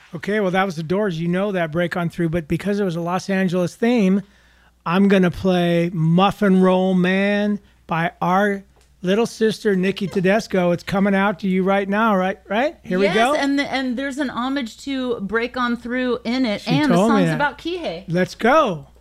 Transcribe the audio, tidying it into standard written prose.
Okay, well, that was the Doors. You know that, Break On Through. But because it was a Los Angeles theme, I'm going to play Muffin Roll Man by our little sister, Nikki Tedesco. It's coming out to you right now, right? Here we go. Yes, and there's an homage to Break On Through in it, She and the told me song's that. about Kihei. Let's go.